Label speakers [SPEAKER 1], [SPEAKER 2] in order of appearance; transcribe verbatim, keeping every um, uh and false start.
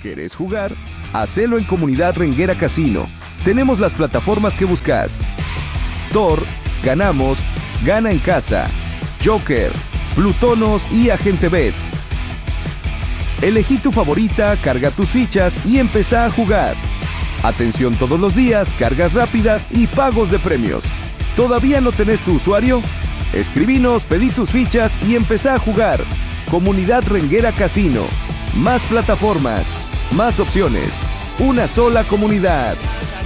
[SPEAKER 1] ¿Querés jugar? Hacelo en Comunidad Renguera Casino. Tenemos las plataformas que buscas. Thor, Ganamos, Gana en Casa, Joker, Plutonos y Agente Bet. Elegí tu favorita, carga tus fichas y empezá a jugar. Atención todos los días, cargas rápidas y pagos de premios. ¿Todavía no tenés tu usuario? Escribinos, pedí tus fichas y empezá a jugar. Comunidad Renguera Casino. Más plataformas, más opciones. Una sola comunidad.